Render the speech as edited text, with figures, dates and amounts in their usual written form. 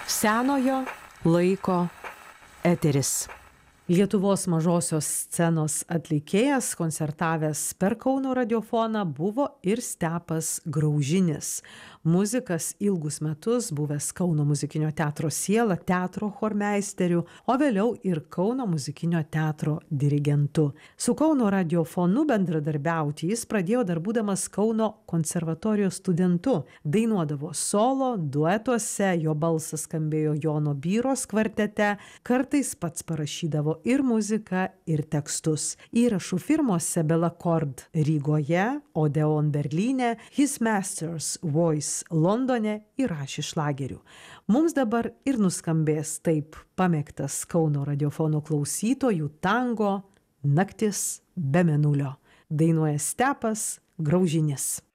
Senojo laiko eteris. Lietuvos mažosios scenos atlikėjas, koncertavęs per Kauno radiofoną, buvo ir Stepas Graužinis. Muzikas ilgus metus buvęs Kauno muzikinio teatro siela, teatro chormeisteriu, o vėliau ir Kauno muzikinio teatro dirigentu. Su Kauno radiofonu bendradarbiauti jis pradėjo dar būdamas Kauno konservatorijos studentu. Dainuodavo solo, duetuose, jo balsas skambėjo Jono Byros kvartete, kartais pats parašydavo ir muziką, ir tekstus. Įrašų firmose Belakord Rygoje, Odeon Berlyne, His Master's Voice Londone įrašė šlagerių. Mums dabar ir nuskambės taip pamėgtas Kauno radiofono klausytojų tango Naktis be mėnulio. Dainuoja Stepas Graužinis.